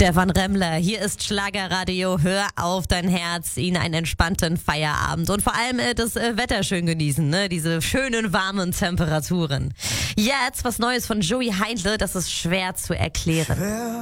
Stefan Remmler, hier ist Schlagerradio. Hör auf dein Herz, Ihnen einen entspannten Feierabend und vor allem das Wetter schön genießen, ne? Diese schönen warmen Temperaturen. Jetzt was Neues von Joey Heindle, das ist schwer zu erklären.